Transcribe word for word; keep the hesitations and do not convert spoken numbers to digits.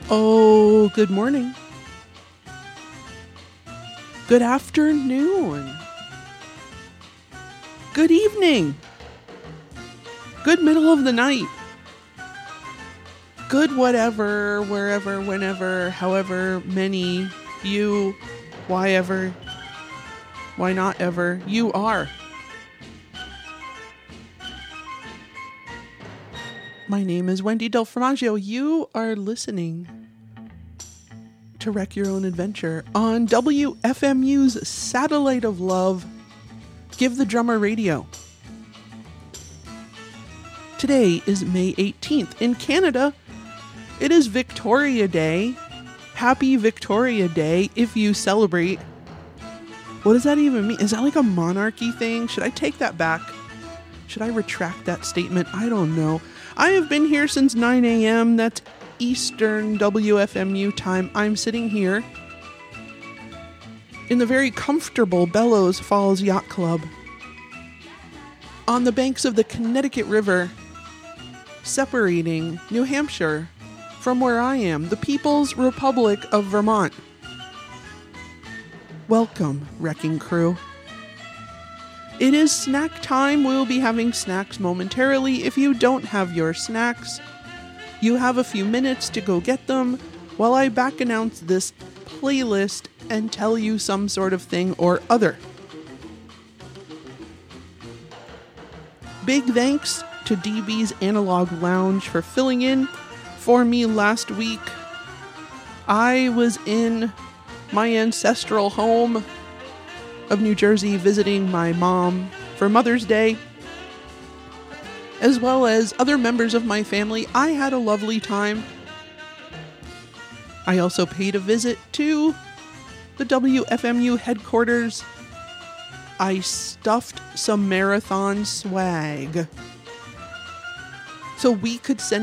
Oh, good morning. Good afternoon. Good evening. Good middle of the night. Good whatever, wherever, whenever, however many you, why ever, why not ever, you are. My name is Wendy Del Formaggio. You are listening to Wreck Your Own Adventure on W F M U's Satellite of Love, Give the Drummer Radio. Today is May eighteenth. In Canada, it is Victoria Day. Happy Victoria Day if you celebrate. What does that even mean? Is that like a monarchy thing? Should I take that back? Should I retract that statement? I don't know. I have been here since nine a.m. That's Eastern W F M U time. I'm sitting here in the very comfortable Bellows Falls Yacht Club on the banks of the Connecticut River, separating New Hampshire from where I am, the People's Republic of Vermont. Welcome, Wrecking Crew. It is snack time. We'll be having snacks momentarily. If you don't have your snacks, you have a few minutes to go get them while I back announce this playlist and tell you some sort of thing or other. Big thanks to D B's Analog Lounge for filling in for me last week. I was in my ancestral home of New Jersey visiting my mom for Mother's Day, as well as other members of my family. I had a lovely time. I also paid a visit to the W F M U headquarters. I stuffed some marathon swag so we could send